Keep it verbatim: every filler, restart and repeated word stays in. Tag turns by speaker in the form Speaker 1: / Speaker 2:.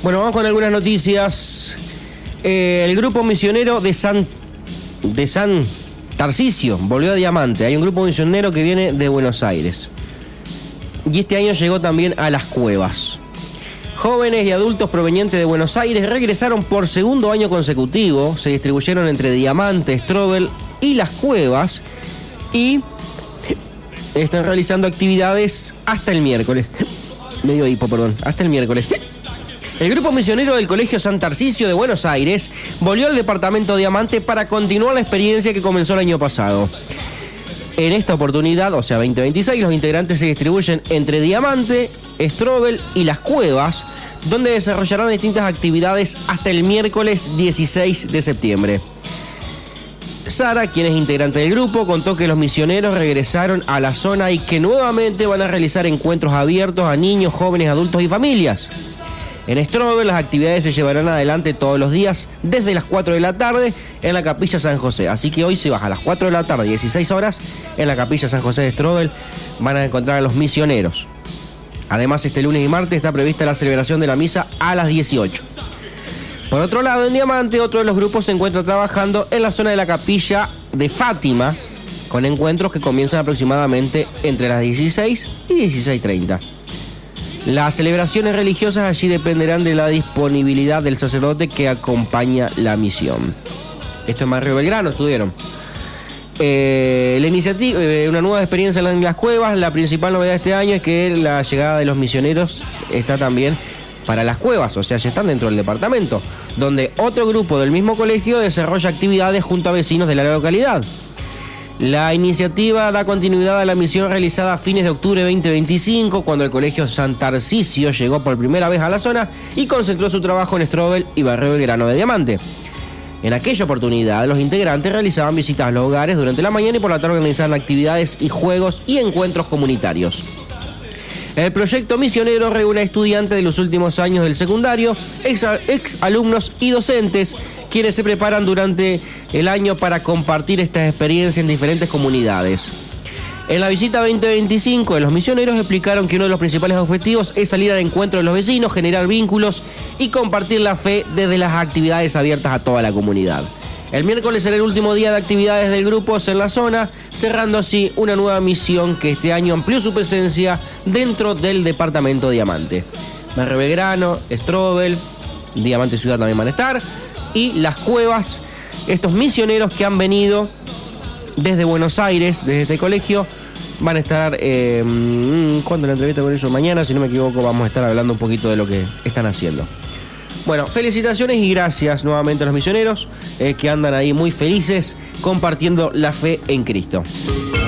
Speaker 1: Bueno, vamos con algunas noticias. Eh, el grupo misionero de San, de San Tarcisio volvió a Diamante. Hay un grupo misionero que viene de Buenos Aires. Y este año llegó también a Las Cuevas. Jóvenes y adultos provenientes de Buenos Aires regresaron por segundo año consecutivo. Se distribuyeron entre Diamante, Strobel y Las Cuevas. Y están realizando actividades hasta el miércoles. Medio hipo, perdón. Hasta el miércoles. El grupo misionero del Colegio San Tarcisio de Buenos Aires volvió al departamento Diamante para continuar la experiencia que comenzó el año pasado. En esta oportunidad, o sea veinte veintiséis, los integrantes se distribuyen entre Diamante, Strobel y Las Cuevas, donde desarrollarán distintas actividades hasta el miércoles dieciséis de septiembre. Sara, quien es integrante del grupo, contó que los misioneros regresaron a la zona y que nuevamente van a realizar encuentros abiertos a niños, jóvenes, adultos y familias. En Strobel las actividades se llevarán adelante todos los días desde las cuatro de la tarde en la Capilla San José. Así que hoy se baja a las cuatro de la tarde, dieciséis horas, en la Capilla San José de Strobel van a encontrar a los misioneros. Además, este lunes y martes está prevista la celebración de la misa a las dieciocho. Por otro lado, en Diamante, otro de los grupos se encuentra trabajando en la zona de la Capilla de Fátima, con encuentros que comienzan aproximadamente entre las dieciséis y dieciséis treinta. Las celebraciones religiosas allí dependerán de la disponibilidad del sacerdote que acompaña la misión. Esto en Barrio Belgrano, estuvieron. Eh, la iniciativa, eh, una nueva experiencia en Las Cuevas. La principal novedad de este año es que la llegada de los misioneros está también para Las Cuevas, o sea, ya están dentro del departamento, donde otro grupo del mismo colegio desarrolla actividades junto a vecinos de la localidad. La iniciativa da continuidad a la misión realizada a fines de octubre veinte veinticinco, cuando el Colegio San Tarcisio llegó por primera vez a la zona y concentró su trabajo en Strobel y Barrio Belgrano de Diamante. En aquella oportunidad, los integrantes realizaban visitas a los hogares durante la mañana y por la tarde organizaban actividades y juegos y encuentros comunitarios. El proyecto misionero reúne a estudiantes de los últimos años del secundario, ex, ex alumnos y docentes, quienes se preparan durante el año para compartir esta experiencia en diferentes comunidades. En la visita veinte veinticinco de los misioneros explicaron que uno de los principales objetivos es salir al encuentro de los vecinos, generar vínculos y compartir la fe desde las actividades abiertas a toda la comunidad. El miércoles será el último día de actividades del grupo en la zona, cerrando así una nueva misión que este año amplió su presencia dentro del departamento Diamante. Barrio Belgrano, Strobel, Diamante Ciudad también van a estar, y Las Cuevas, estos misioneros que han venido desde Buenos Aires, desde este colegio, van a estar, eh, ¿cuándo la entrevista con ellos? Mañana, si no me equivoco, vamos a estar hablando un poquito de lo que están haciendo. Bueno, felicitaciones y gracias nuevamente a los misioneros eh, que andan ahí muy felices compartiendo la fe en Cristo.